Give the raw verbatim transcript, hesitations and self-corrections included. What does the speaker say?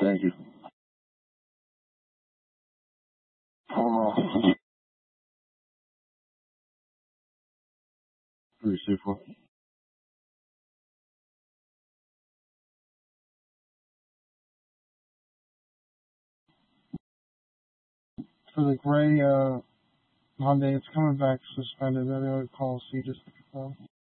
thank you. Oh, three, two, four. For the gray uh, Hyundai, it's coming back suspended. Any other call, see just